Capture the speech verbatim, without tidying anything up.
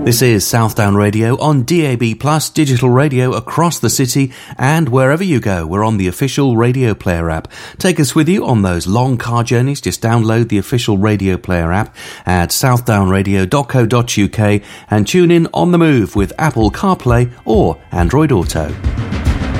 This is Southdown Radio on D A B Plus, digital radio across the city and wherever you go. We're on the official Radio Player app. Take us with you on those long car journeys. Just download the official Radio Player app at southdown radio dot co dot uk and tune in on the move with Apple CarPlay or Android Auto.